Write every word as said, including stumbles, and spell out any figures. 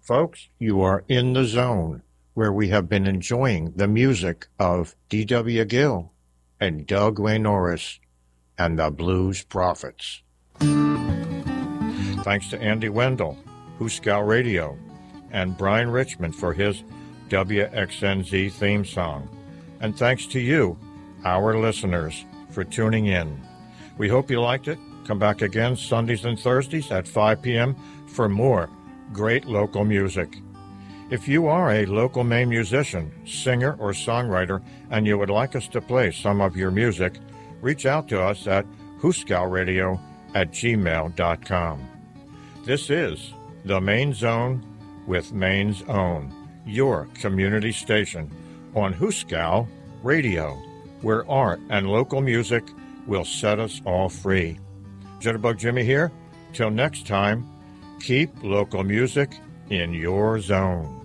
Folks, you are in the zone where we have been enjoying the music of D W. Gill and Doug Way Norris and the Blues Prophets. Thanks to Andy Wendell, Hooskow Radio, and Brian Richmond for his W X N Z theme song. And thanks to you, our listeners, for tuning in. We hope you liked it. Come back again Sundays and Thursdays at five p.m. for more great local music. If you are a local Maine musician, singer, or songwriter, and you would like us to play some of your music, reach out to us at hooskowradio at gmail dot com. This is The Maine Zone with Maine's Own, your community station on Hooskow Radio, where art and local music will set us all free. Jitterbug Jimmy here. Till next time, keep local music in your zone.